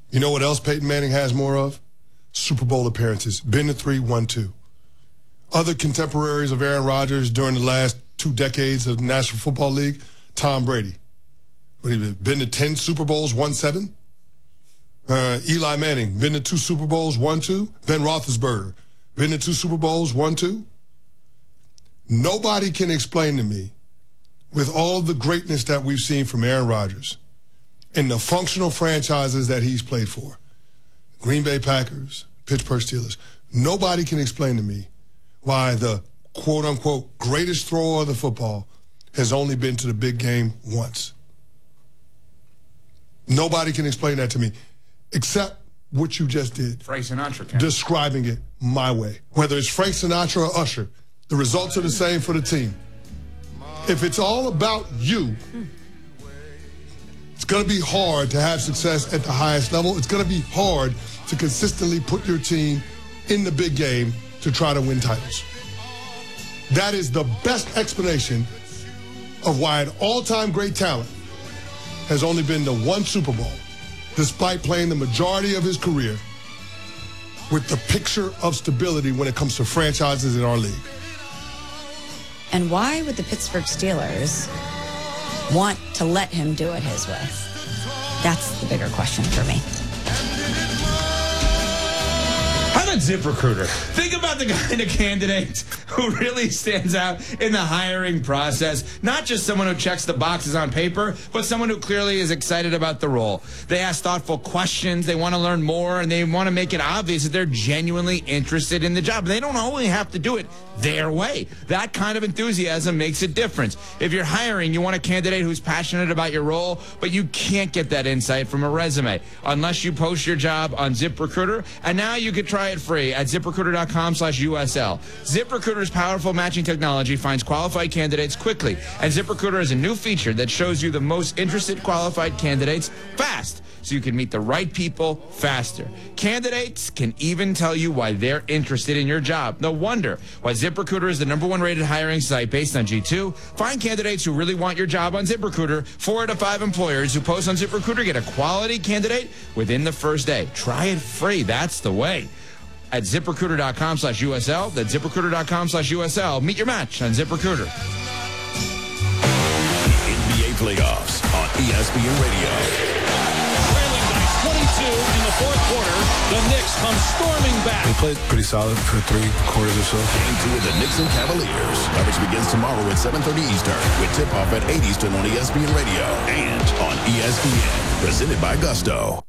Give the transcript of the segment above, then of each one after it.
You know what else Peyton Manning has more of? Super Bowl appearances. Been to 3, won 2. Other contemporaries of Aaron Rodgers during the last 2 decades of the National Football League, Tom Brady. Been to 10 Super Bowls, won 7. Eli Manning, been to 2 Super Bowls, won 2. Ben Roethlisberger, been to 2 Super Bowls, won 2. Nobody can explain to me, with all the greatness that we've seen from Aaron Rodgers and the functional franchises that he's played for, Green Bay Packers, Pittsburgh Steelers, nobody can explain to me why the quote-unquote greatest thrower of the football has only been to the big game once. Nobody can explain that to me, except what you just did. Frank Sinatra can. Describing it my way. Whether it's Frank Sinatra or Usher, the results are the same for the team. If it's all about you, it's going to be hard to have success at the highest level. It's going to be hard to consistently put your team in the big game to try to win titles. That is the best explanation of why an all-time great talent has only been to 1 Super Bowl, despite playing the majority of his career with the picture of stability when it comes to franchises in our league. And why would the Pittsburgh Steelers want to let him do it his way? That's the bigger question for me. How about ZipRecruiter? Think about the kind of candidate who really stands out in the hiring process. Not just someone who checks the boxes on paper, but someone who clearly is excited about the role. They ask thoughtful questions, they want to learn more, and they want to make it obvious that they're genuinely interested in the job. They don't only have to do it their way. That kind of enthusiasm makes a difference. If you're hiring, you want a candidate who's passionate about your role, but you can't get that insight from a resume unless you post your job on ZipRecruiter. And now you can try it free at ZipRecruiter.com/USL. ZipRecruiter's powerful matching technology finds qualified candidates quickly, and ZipRecruiter has a new feature that shows you the most interested qualified candidates fast, so you can meet the right people faster. Candidates can even tell you why they're interested in your job. No wonder why ZipRecruiter is the #1 rated hiring site based on G2. Find candidates who really want your job on ZipRecruiter. 4 out of 5 employers who post on ZipRecruiter get a quality candidate within the first day. Try it free. That's the way. At ZipRecruiter.com/USL. That's ZipRecruiter.com/USL. Meet your match on ZipRecruiter. NBA playoffs on ESPN Radio. Trailing by 22 in the fourth quarter. The Knicks come storming back. They played pretty solid for 3 quarters or so. Game 2 of the Knicks and Cavaliers. Coverage begins tomorrow at 7:30 Eastern with tip-off at 8 Eastern on ESPN Radio and on ESPN. Presented by Gusto.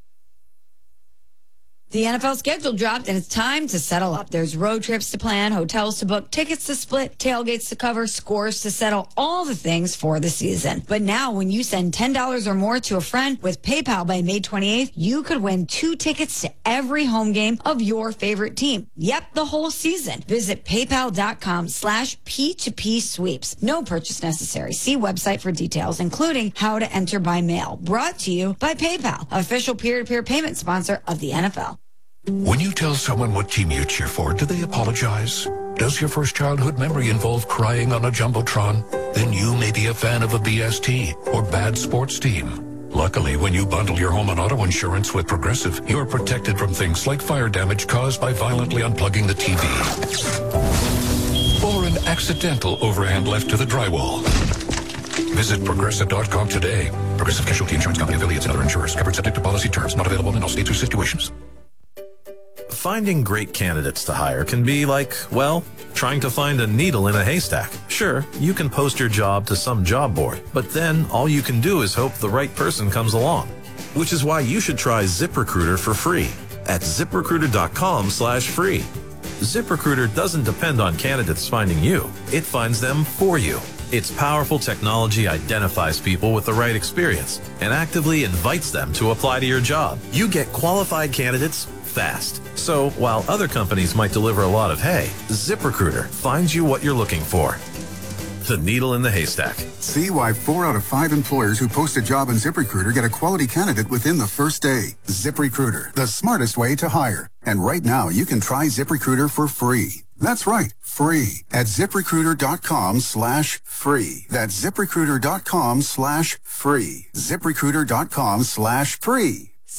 The NFL schedule dropped, and it's time to settle up. There's road trips to plan, hotels to book, tickets to split, tailgates to cover, scores to settle, all the things for the season. But now, when you send $10 or more to a friend with PayPal by May 28th, you could win 2 tickets to every home game of your favorite team. Yep, the whole season. Visit PayPal.com/P2P sweeps. No purchase necessary. See website for details, including how to enter by mail. Brought to you by PayPal, official peer-to-peer payment sponsor of the NFL. When you tell someone what team you cheer for, do they apologize? Does your first childhood memory involve crying on a Jumbotron? Then you may be a fan of a BST or bad sports team. Luckily, when you bundle your home and auto insurance with Progressive, you're protected from things like fire damage caused by violently unplugging the TV. Or an accidental overhand left to the drywall. Visit Progressive.com today. Progressive Casualty Insurance Company, affiliates, and other insurers. Covered subject to policy terms. Not available in all states or situations. Finding great candidates to hire can be like, well, trying to find a needle in a haystack. Sure, you can post your job to some job board, but then all you can do is hope the right person comes along. Which is why you should try ZipRecruiter for free at ZipRecruiter.com/free. ZipRecruiter doesn't depend on candidates finding you. It finds them for you. Its powerful technology identifies people with the right experience and actively invites them to apply to your job. You get qualified candidates fast. So while other companies might deliver a lot of hay, ZipRecruiter finds you what you're looking for. The needle in the haystack. See why 4 out of 5 employers who post a job on ZipRecruiter get a quality candidate within the first day. ZipRecruiter, the smartest way to hire. And right now, you can try ZipRecruiter for free. That's right, free at ZipRecruiter.com/free. That's ZipRecruiter.com/free. ZipRecruiter.com/free.